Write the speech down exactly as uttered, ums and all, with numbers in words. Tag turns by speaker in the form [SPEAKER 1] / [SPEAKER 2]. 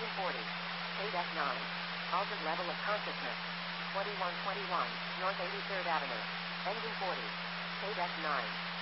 [SPEAKER 1] Engine forty. K-Deck nine. Altered level of consciousness. twenty-one twenty-one, North eighty-third Avenue. Engine forty. K-Deck nine.